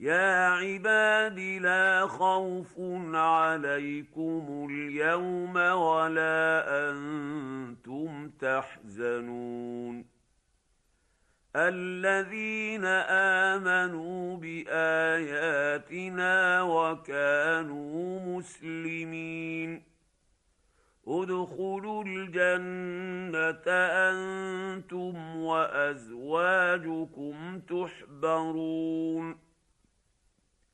يا عباد لا خوف عليكم اليوم ولا أنتم تحزنون الذين آمنوا بآياتنا وكانوا مسلمين ادخلوا الجنة أنتم وأزواجكم تحبرون